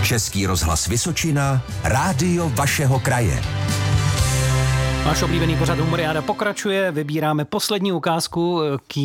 Český rozhlas Vysočina, rádio vašeho kraje. Váš oblíbený pořad Humoriáda pokračuje, vybíráme poslední ukázku,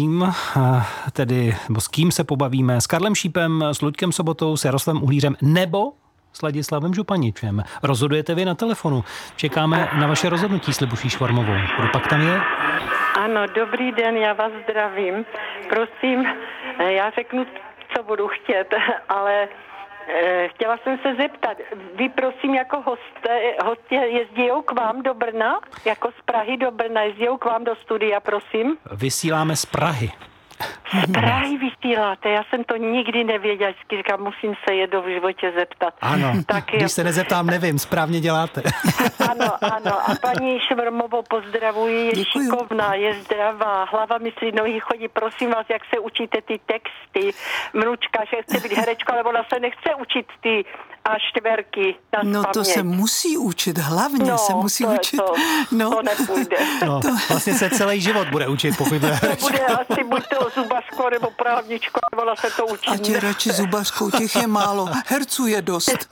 s kým se pobavíme, s Karlem Šípem, s Luďkem Sobotou, s Jaroslavem Uhlířem nebo s Ladislavem Županičem. Rozhodujete vy na telefonu. Čekáme na vaše rozhodnutí s Libuší Švormovou. Kdo pak tam je? Ano, dobrý den, já vás zdravím. Prosím, já řeknu, co budu chtět, ale chtěla jsem se zeptat, vy prosím jako hostě jezdíjou k vám do Brna? Jako z Prahy do Brna jezdíjou k vám do studia, prosím? Vysíláme z Prahy. Z Prahy vysíláte, já jsem to nikdy nevěděla, vždycky říkám, musím se jednou v životě zeptat. Ano, když se nezeptám, nevím, správně děláte. Ano, a paní Švormovou pozdravuji, je šikovná, je zdravá, hlava myslí, nohy chodí, prosím vás, jak se učíte ty texty, Mručka, že chce být herečka, ale ona se nechce učit ty A4 na No to se musí učit, hlavně se musí učit. To nepůjde. Vlastně se celý život bude učit, pokud bude herečka. To bude asi buď to zubařko nebo právničko, nebo ona se to učí. Ať je radši zubařkou, těch je málo, herců je dost.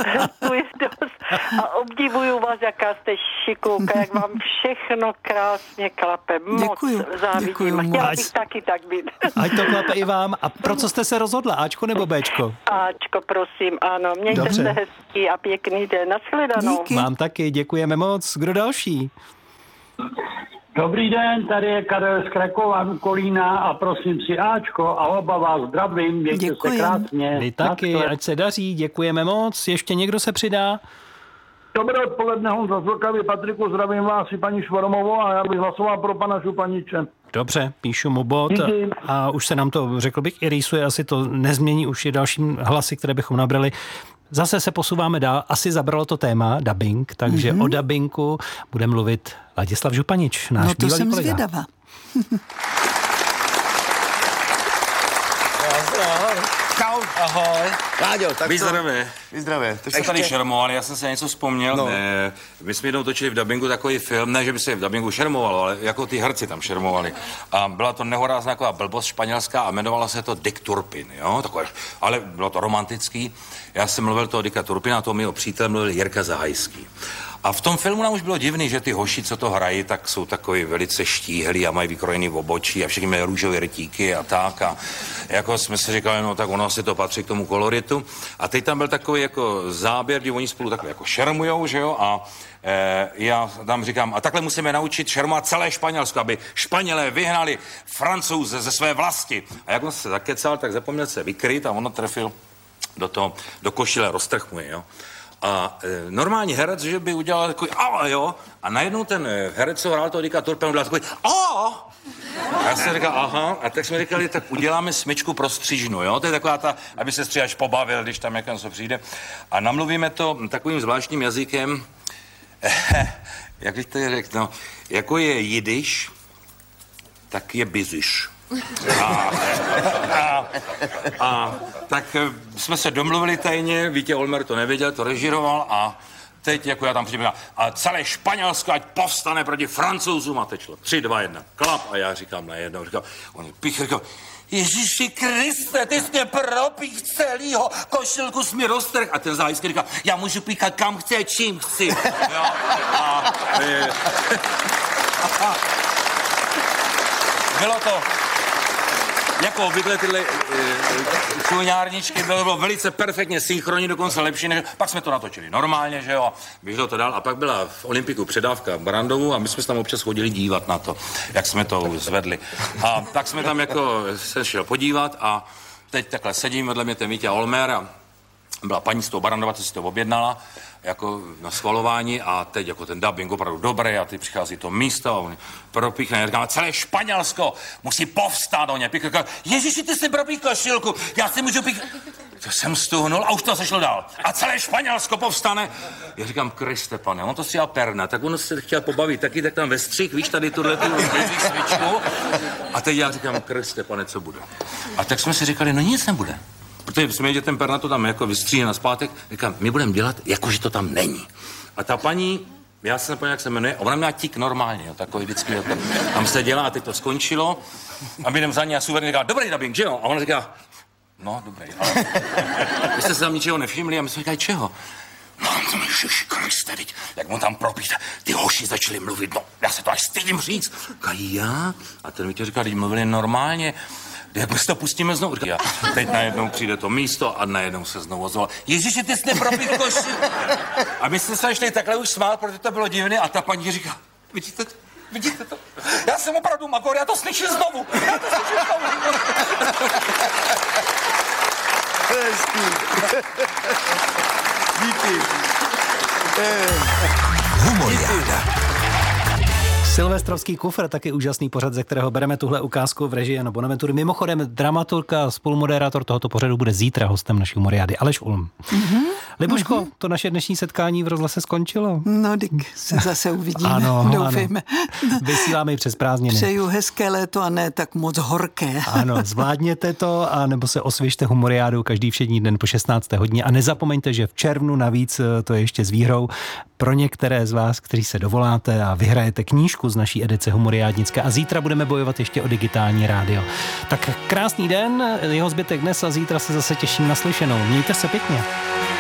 A obdivuju vás, jaká jste šikulka, jak vám všechno krásně klape. Moc závidím. Chtěla bych taky tak být. Ať to klape i vám. A pro co jste se rozhodla? Ačko nebo Béčko? Ačko, prosím, ano. Mějte se hezký a pěkný den. Nashledanou. Díky. Vám taky, děkujeme moc. Kdo další? Dobrý den, tady je Karel z Krakova, Kolína a prosím si Ačko a oba vás zdravím, mějte se krásně. Vy taky, ať se daří, děkujeme moc. Ještě někdo se přidá? Dobré odpoledne, Honza Zlkavý, Patriku, zdravím vás i paní Švormovou a já bych hlasoval pro pana Županiče. Dobře, píšu mu bod a už se nám to, řekl bych, i rýsuje, asi to nezmění, už je další hlasy, které bychom nabrali. Zase se posouváme dál, asi zabralo to téma dubbing, takže o dubbingu bude mluvit Ladislav Županič, náš bývalý kolega. No to jsem zvědavá. Čau. Ahoj. Láďo, tak Vyzdravě. Teď jste tady šermovali, já jsem se něco vzpomněl. No. My jsme jednou točili v dabingu takový film, ne, že by se v dabingu šermovalo, ale jako ty herci tam šermovali. A byla to nehorázná taková blbost španělská a jmenovala se to Dick Turpin, jo, takové, ale bylo to romantický. Já jsem mluvil toho Dicka Turpina, toho mého přítele mluvil Jirka Zahajský. A v tom filmu nám už bylo divný, že ty hoši, co to hrají, tak jsou takový velice štíhlí a mají vykrojený obočí a všichni mají růžové rtíky a tak. A jako jsme si říkali, no tak ono asi to patří k tomu koloritu. A teď tam byl takový jako záběr, kdy oni spolu takhle jako šermujou, že jo, a já tam říkám, a takhle musíme naučit šermovat celé Španělsko, aby Španělé vyhnali Francouze ze své vlasti. A jak on se zakecal, tak zapomněl se vykryt a ono trefil do košile, roztrh mu je, jo. A normální herec, že by udělal takový jo, a najednou ten herec, co hrál toho Dicka Turpina, udělal takový a já jsem říkal, aha, a tak jsme říkali, tak uděláme smyčku pro střižnu, jo, to je taková ta, aby se stříhač pobavil, když tam jak něco přijde. A namluvíme to takovým zvláštním jazykem, jak bych to řekl, no, jako je jidiš, tak je biziš. A tak jsme se domluvili tajně, Vítě Olmer to nevěděl, to režíroval a teď jako já tam přibývám, a celé Španělsko ať povstane proti Francouzům a tečlo. 3, 2, 1, klap a já říkám najednou, on pích, říkal, Ježíši Kriste, ty jsi mě propích celýho, košilku jsi mi roztrh. A ten Zahajský říkal, já můžu píchat kam chci, čím chci. Jo? Bylo to, jako obvykle tyhle čuňárničky, bylo velice perfektně synchronní, dokonce lepší, než pak jsme to natočili normálně, že jo, běželo to dál a pak byla v Olympiku předávka v Barandovu a my jsme se tam občas chodili dívat na to, jak jsme to zvedli. A tak jsme tam jako se šel podívat a teď takhle sedím vedle mě ten Vítě Olmer a byla paní z toho Barandova, co si to objednala, jako na schvalování a teď jako ten dubbing opravdu dobrý a teď přichází to místo a on propíchne, říká, celé Španělsko musí povstát, on je píchne, Ježiši, ty si propích košilku, já si můžu píchat. To jsem stuhnul a už to sešlo dál. A celé Španělsko povstane. Já říkám, Kriste, pane, on to si dělal perna, tak on se chtěl pobavit, taky tak tam ve střih, víš, tady tuhle svičku. A teď já říkám, Kriste, pane, co bude? A tak jsme si říkali, no nic nebude. Protože jsme věděli, ten perna to tam jako vystříhne na zpátek, říkám, my budeme dělat, jako že to tam není. A ta paní, já se nepomínám, jak se jmenuje, ona měla tik normálně, jo, takový vždycky, jako, tam se dělá a teď to skončilo. A my jdem za ní a suverně říká, dobrý dubbing, že jo? A ona říká, no, dobrý, ale Vy jste se tam ničeho nevšimli a my jsme říkali, čeho? No, to Ježiši Kriste, teď, jak mu tam propít, ty hoši začali mluvit, no, já se to až stydím říct. Říkají, já? A ten Vítěz říkal, teď mluvili normálně. Jak my si to pustíme znovu? Říkali, teď najednou přijde to místo a najednou se znovu ozval. Ježiši, ty jsi nepropít koši. A my jsme se ještě takhle už smál, protože to bylo divné a ta paní říká, vidíte to? Vidíte to? Já jsem opravdu magor, já to slyším znovu. Díky. Humoriáda. Silvestrovský kufr, taky úžasný pořad, ze kterého bereme tuhle ukázku v režii Jana Bonaventury. Mimochodem, dramaturg a spolumoderátor tohoto pořadu bude zítra hostem naší humoriády, Aleš Ulm. Libuško, to naše dnešní setkání v rozhlase skončilo. No, tak se zase uvidíme, ano, doufejme. Ano. Vysíláme i přes prázdniny. Přeju hezké léto a ne tak moc horké. Ano, zvládněte to a nebo se osvěžte humoriádu každý všední den po 16. hodině a nezapomeňte, že v červnu navíc to je ještě s výhrou pro některé z vás, kteří se dovoláte a vyhrajete knížku z naší edice humoriádnické a zítra budeme bojovat ještě o digitální rádio. Tak krásný den, jeho zbytek dnes a zítra se zase těším na slyšenou. Mějte se pěkně.